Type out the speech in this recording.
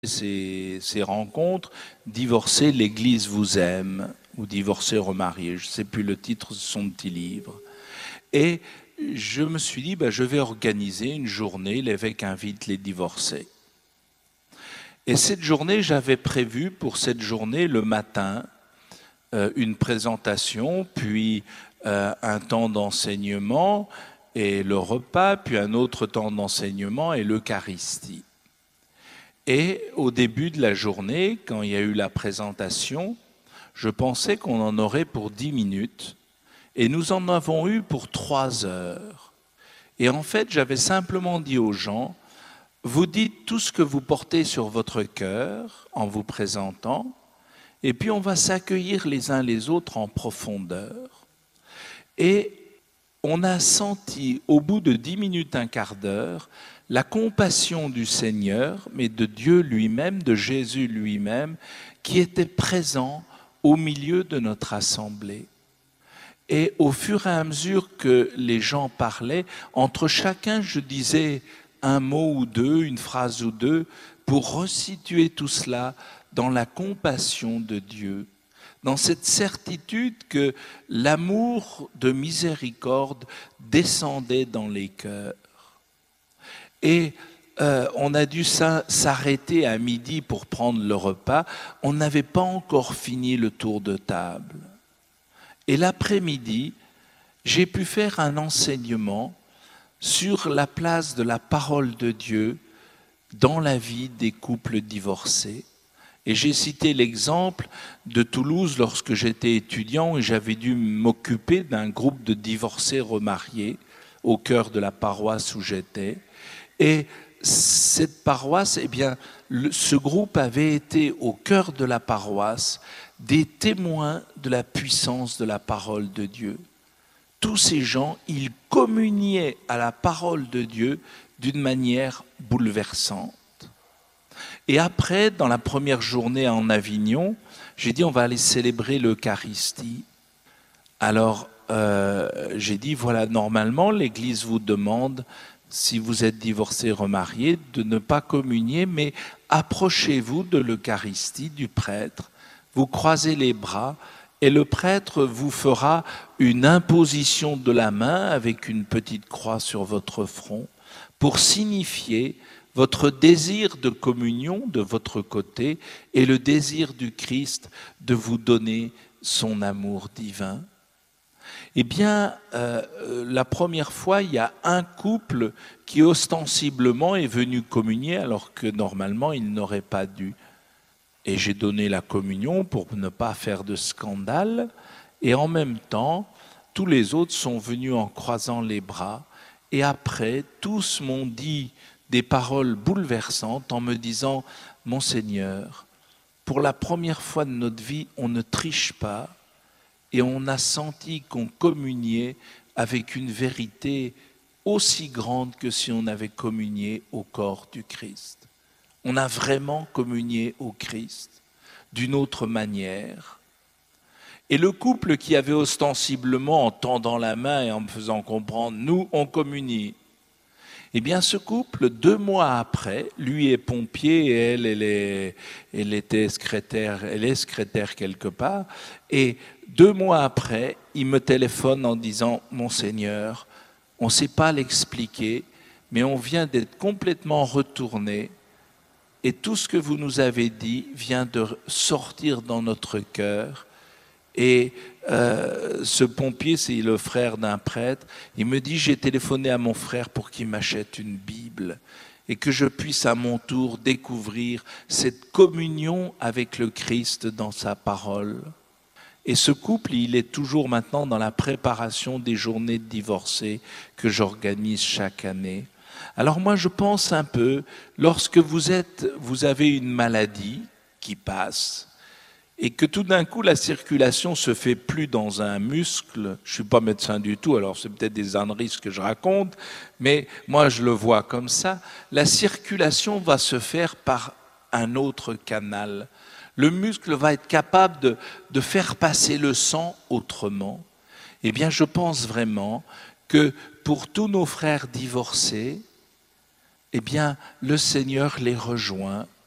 ces rencontres, Divorcer, l'Église vous aime, ou Divorcer, remarier, je ne sais plus le titre de son petit livre. Et je me suis dit, je vais organiser une journée, l'évêque invite les divorcés. Et cette journée, j'avais prévu pour cette journée le matin une présentation, puis un temps d'enseignement et le repas, puis un autre temps d'enseignement et l'Eucharistie. Et au début de la journée, quand il y a eu la présentation, je pensais qu'on en aurait pour 10 minutes et nous en avons eu pour 3 heures. Et en fait, j'avais simplement dit aux gens, vous dites tout ce que vous portez sur votre cœur en vous présentant, et puis on va s'accueillir les uns les autres en profondeur. Et on a senti, au bout de 10 minutes, un quart d'heure, la compassion du Seigneur, mais de Dieu lui-même, de Jésus lui-même, qui était présent au milieu de notre assemblée. Et au fur et à mesure que les gens parlaient, entre chacun, je disais un mot ou deux, une phrase ou deux, pour resituer tout cela dans la compassion de Dieu, dans cette certitude que l'amour de miséricorde descendait dans les cœurs. Et on a dû s'arrêter à midi pour prendre le repas. On n'avait pas encore fini le tour de table. Et l'après-midi, j'ai pu faire un enseignement sur la place de la parole de Dieu dans la vie des couples divorcés. Et j'ai cité l'exemple de Toulouse lorsque j'étais étudiant et j'avais dû m'occuper d'un groupe de divorcés remariés au cœur de la paroisse où j'étais. Et cette paroisse, ce groupe avait été au cœur de la paroisse des témoins de la puissance de la parole de Dieu. Tous ces gens, ils communiaient à la parole de Dieu d'une manière bouleversante. Et après, dans la première journée en Avignon, j'ai dit on va aller célébrer l'Eucharistie. Alors, j'ai dit voilà, normalement, l'Église vous demande, si vous êtes divorcé, remarié, de ne pas communier, mais approchez-vous de l'Eucharistie, du prêtre, vous croisez les bras et le prêtre vous fera une imposition de la main avec une petite croix sur votre front pour signifier votre désir de communion de votre côté et le désir du Christ de vous donner son amour divin. Eh bien, la première fois, il y a un couple qui ostensiblement est venu communier alors que normalement il n'aurait pas dû. Et j'ai donné la communion pour ne pas faire de scandale. Et en même temps, tous les autres sont venus en croisant les bras. Et après, tous m'ont dit des paroles bouleversantes en me disant « Monseigneur, pour la première fois de notre vie, on ne triche pas. » Et on a senti qu'on communiait avec une vérité aussi grande que si on avait communié au corps du Christ. On a vraiment communié au Christ d'une autre manière. Et le couple qui avait ostensiblement, en tendant la main et en me faisant comprendre, nous, on communie. Eh bien, ce couple, 2 mois après, lui est pompier et elle était secrétaire, elle est secrétaire quelque part. Et 2 mois après, il me téléphone en disant « Monseigneur, on ne sait pas l'expliquer, mais on vient d'être complètement retourné. Et tout ce que vous nous avez dit vient de sortir dans notre cœur. » Et ce pompier, c'est le frère d'un prêtre, il me dit, j'ai téléphoné à mon frère pour qu'il m'achète une Bible et que je puisse à mon tour découvrir cette communion avec le Christ dans sa parole. Et ce couple, il est toujours maintenant dans la préparation des journées de divorcés que j'organise chaque année. Alors moi, je pense un peu, lorsque vous avez une maladie qui passe, et que tout d'un coup, la circulation se fait plus dans un muscle. Je ne suis pas médecin du tout, alors c'est peut-être des âneries ce que je raconte, mais moi je le vois comme ça. La circulation va se faire par un autre canal. Le muscle va être capable de faire passer le sang autrement. Eh bien, je pense vraiment que pour tous nos frères divorcés, eh bien, le Seigneur les rejoint